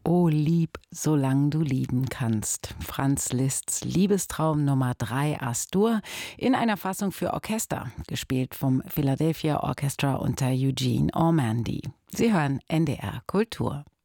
O lieb, solang du lieben kannst. Franz Liszt's Liebestraum Nummer 3 As-Dur in einer Fassung für Orchester, gespielt vom Philadelphia Orchestra unter Eugene Ormandy. Sie hören NDR Kultur.